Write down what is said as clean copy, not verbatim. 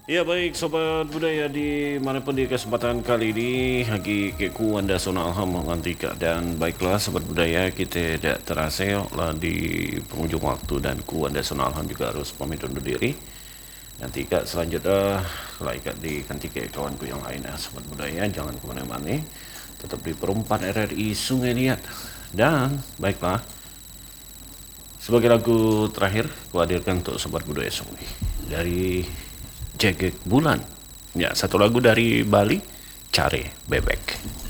Ya baik sobat budaya di manapun di kesempatan kali ini hagi keku anda sonal ham mengantika dan baiklah sobat budaya kita tidak terasa lah di penghujung waktu dan ku anda sonal ham juga harus pamit undur diri. Nanti kak selanjutnya kalau ikat di kantika kawanku yang lainnya sobat budaya jangan kemana-mana tetap di perempat RRI Sungai Liat dan baiklah sebagai lagu terakhir ku hadirkan untuk sobat budaya semua dari Jagged Bulan. Ya, satu lagu dari Bali, Care Bebek.